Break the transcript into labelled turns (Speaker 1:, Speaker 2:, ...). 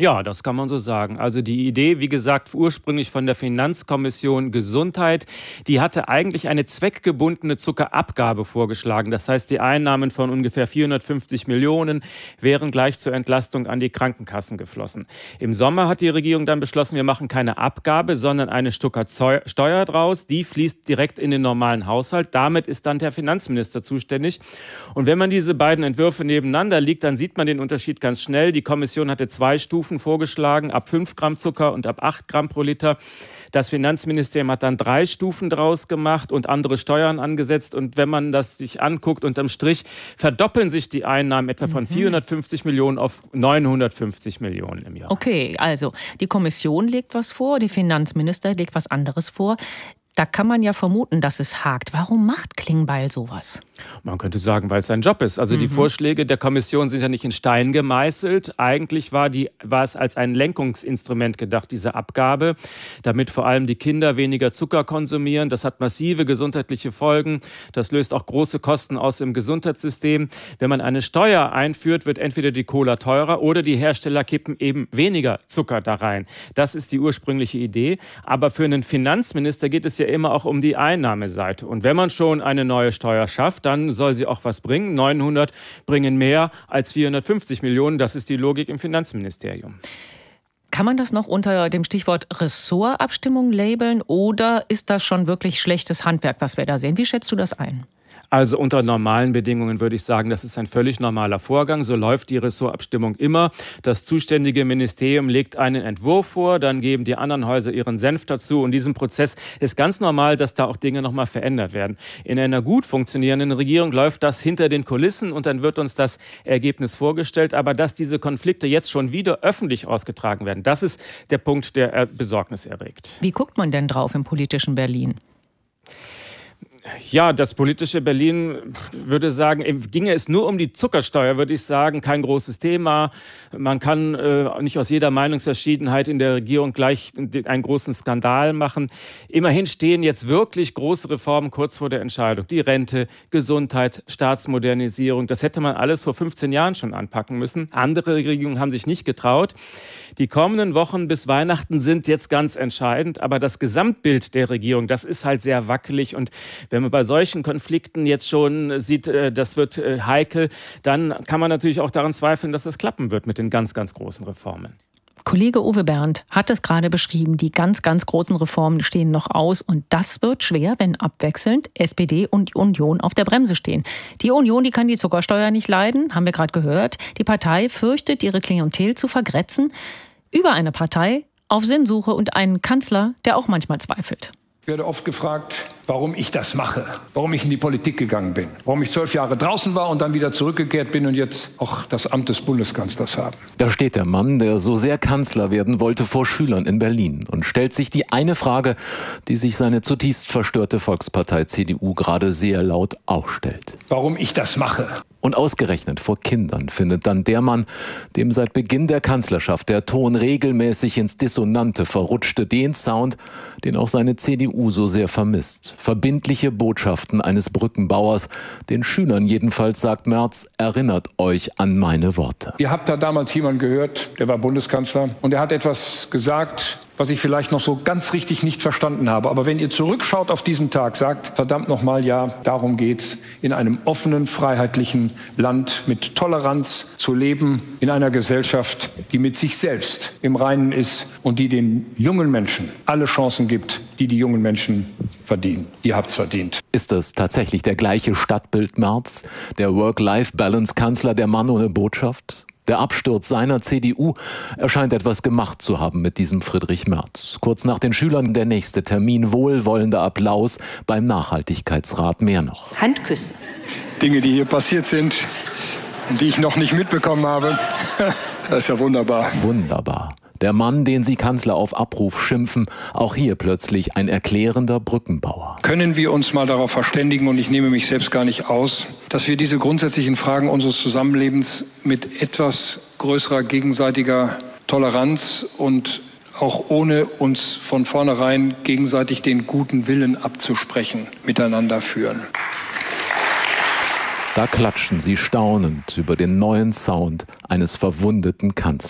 Speaker 1: Ja, das kann man so sagen. Also die Idee, wie gesagt, ursprünglich von der Finanzkommission Gesundheit, die hatte eigentlich eine zweckgebundene Zuckerabgabe vorgeschlagen. Das heißt, die Einnahmen von ungefähr 450 Millionen wären gleich zur Entlastung an die Krankenkassen geflossen. Im Sommer hat die Regierung dann beschlossen, wir machen keine Abgabe, sondern eine Steuer draus. Die fließt direkt in den normalen Haushalt. Damit ist dann der Finanzminister zuständig. Und wenn man diese beiden Entwürfe nebeneinander liegt, dann sieht man den Unterschied ganz schnell. Die Kommission hatte 2 Stufen vorgeschlagen, ab 5 Gramm Zucker und ab 8 Gramm pro Liter. Das Finanzministerium hat dann 3 Stufen draus gemacht und andere Steuern angesetzt. Und wenn man das sich anguckt, unterm Strich verdoppeln sich die Einnahmen etwa von 450 Millionen auf 950 Millionen im Jahr.
Speaker 2: Okay, also die Kommission legt was vor, der Finanzminister legt was anderes vor. Da kann man ja vermuten, dass es hakt. Warum macht Klingbeil sowas?
Speaker 1: Man könnte sagen, weil es sein Job ist. Also die Vorschläge der Kommission sind ja nicht in Stein gemeißelt. Eigentlich war es als ein Lenkungsinstrument gedacht, diese Abgabe, damit vor allem die Kinder weniger Zucker konsumieren. Das hat massive gesundheitliche Folgen. Das löst auch große Kosten aus im Gesundheitssystem. Wenn man eine Steuer einführt, wird entweder die Cola teurer oder die Hersteller kippen eben weniger Zucker da rein. Das ist die ursprüngliche Idee. Aber für einen Finanzminister geht es ja immer auch um die Einnahmeseite. Und wenn man schon eine neue Steuer schafft, dann soll sie auch was bringen. 900 bringen mehr als 450 Millionen. Das ist die Logik im Finanzministerium.
Speaker 2: Kann man das noch unter dem Stichwort Ressortabstimmung labeln oder ist das schon wirklich schlechtes Handwerk, was wir da sehen? Wie schätzt du das ein?
Speaker 1: Also unter normalen Bedingungen würde ich sagen, das ist ein völlig normaler Vorgang. So läuft die Ressortabstimmung immer. Das zuständige Ministerium legt einen Entwurf vor, dann geben die anderen Häuser ihren Senf dazu. Und in diesem Prozess ist ganz normal, dass da auch Dinge nochmal verändert werden. In einer gut funktionierenden Regierung läuft das hinter den Kulissen und dann wird uns das Ergebnis vorgestellt. Aber dass diese Konflikte jetzt schon wieder öffentlich ausgetragen werden, das ist der Punkt, der Besorgnis erregt.
Speaker 2: Wie guckt man denn drauf im politischen Berlin?
Speaker 1: Ja, das politische Berlin würde sagen, ginge es nur um die Zuckersteuer, würde ich sagen, kein großes Thema. Man kann nicht aus jeder Meinungsverschiedenheit in der Regierung gleich einen großen Skandal machen. Immerhin stehen jetzt wirklich große Reformen kurz vor der Entscheidung. Die Rente, Gesundheit, Staatsmodernisierung, das hätte man alles vor 15 Jahren schon anpacken müssen. Andere Regierungen haben sich nicht getraut. Die kommenden Wochen bis Weihnachten sind jetzt ganz entscheidend, aber das Gesamtbild der Regierung, das ist halt sehr wackelig und wenn man bei solchen Konflikten jetzt schon sieht, das wird heikel, dann kann man natürlich auch daran zweifeln, dass das klappen wird mit den ganz, ganz großen Reformen.
Speaker 2: Kollege Uwe Bernd hat es gerade beschrieben, die ganz, ganz großen Reformen stehen noch aus und das wird schwer, wenn abwechselnd SPD und Union auf der Bremse stehen. Die Union, die kann die Zuckersteuer nicht leiden, haben wir gerade gehört. Die Partei fürchtet, ihre Klientel zu vergrätzen. Über eine Partei auf Sinnsuche und einen Kanzler, der auch manchmal zweifelt.
Speaker 3: Ich werde oft gefragt, warum ich das mache, warum ich in die Politik gegangen bin, warum ich 12 Jahre draußen war und dann wieder zurückgekehrt bin und jetzt auch das Amt des Bundeskanzlers habe.
Speaker 4: Da steht der Mann, der so sehr Kanzler werden wollte, vor Schülern in Berlin und stellt sich die eine Frage, die sich seine zutiefst verstörte Volkspartei CDU gerade sehr laut auch stellt.
Speaker 3: Warum ich das mache.
Speaker 4: Und ausgerechnet vor Kindern findet dann der Mann, dem seit Beginn der Kanzlerschaft der Ton regelmäßig ins Dissonante verrutschte, den Sound, den auch seine CDU so sehr vermisst. Verbindliche Botschaften eines Brückenbauers, den Schülern jedenfalls, sagt Merz, erinnert euch an meine Worte.
Speaker 3: Ihr habt da damals jemanden gehört, der war Bundeskanzler und er hat etwas gesagt, was ich vielleicht noch so ganz richtig nicht verstanden habe. Aber wenn ihr zurückschaut auf diesen Tag, sagt, verdammt nochmal, ja, darum geht's, in einem offenen, freiheitlichen Land mit Toleranz zu leben, in einer Gesellschaft, die mit sich selbst im Reinen ist und die den jungen Menschen alle Chancen gibt, die die jungen Menschen verdienen. Ihr habt's verdient.
Speaker 4: Ist das tatsächlich der gleiche Stadtbild Merz, der Work-Life-Balance-Kanzler, der Mann ohne Botschaft? Der Absturz seiner CDU erscheint etwas gemacht zu haben mit diesem Friedrich Merz. Kurz nach den Schülern der nächste Termin, wohlwollender Applaus beim Nachhaltigkeitsrat, mehr noch.
Speaker 5: Handküsse.
Speaker 3: Dinge, die hier passiert sind und die ich noch nicht mitbekommen habe, das ist ja wunderbar.
Speaker 4: Wunderbar. Der Mann, den Sie Kanzler auf Abruf schimpfen, auch hier plötzlich ein erklärender Brückenbauer.
Speaker 3: Können wir uns mal darauf verständigen, und ich nehme mich selbst gar nicht aus, dass wir diese grundsätzlichen Fragen unseres Zusammenlebens mit etwas größerer gegenseitiger Toleranz und auch ohne uns von vornherein gegenseitig den guten Willen abzusprechen, miteinander führen.
Speaker 4: Da klatschen sie staunend über den neuen Sound eines verwundeten Kanzlers.